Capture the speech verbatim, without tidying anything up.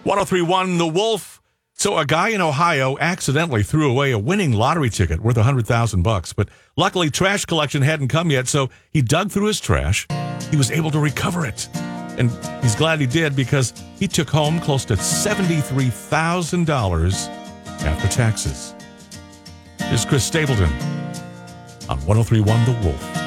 ten thirty-one The Wolf. So a guy in Ohio accidentally threw away a winning lottery ticket worth one hundred thousand bucks, but luckily trash collection hadn't come yet, so he dug through his trash. He was able to recover it. And he's glad he did because he took home close to seventy-three thousand dollars after taxes. Here's Chris Stapleton on ten thirty-one The Wolf.